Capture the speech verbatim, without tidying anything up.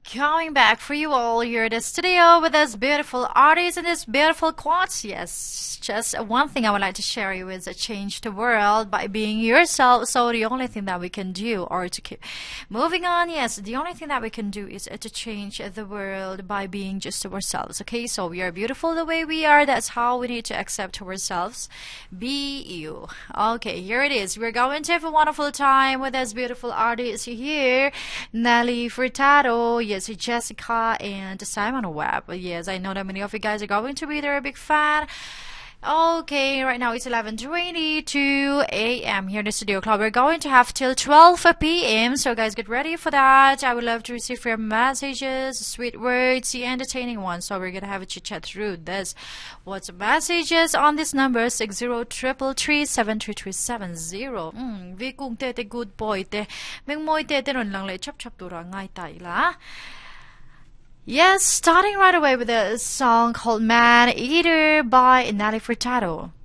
Coming back for you all here at the studio with this beautiful artist and this beautiful quotes. Yes, just one thing I would like to share you is to change the world by being yourself. So the only thing that we can do or to keep moving on, yes, the only thing that we can do is to change the world by being just ourselves. Okay, so we are beautiful the way we are. That's how we need to accept ourselves. Be you. Okay, here it is. We're going to have a wonderful time with this beautiful artist here, Nelly Furtado. Yes, Jessica and Simon Webb. Yes, I know that many of you guys are going to be there a big fan. Okay, right now it's eleven twenty-two a m here in the studio club. We're going to have till twelve p m So guys, get ready for that. I would love to receive your messages, sweet words, the entertaining ones. So we're gonna have a chit chat through this. What's messages on this number? Six zero triple three seven three three seven zero. Hmm, vi kung te te good boy te. Meng moi te te ron lang le chap chap tura ngai tai la. Yes, starting right away with a song called Man Eater by Nelly Furtado.